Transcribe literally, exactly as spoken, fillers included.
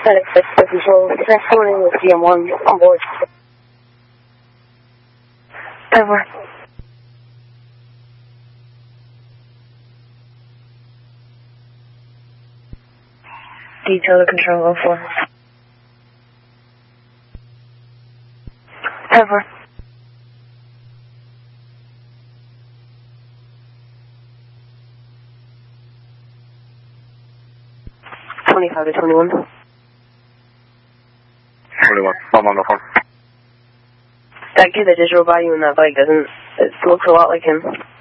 FedEx Express Control. Next morning with D M one on board. Over. Detail to Control oh four. Over. twenty-five to twenty-one. twenty-one. I'm on the phone. That kid that just drove by you in that bike doesn't, it looks a lot like him.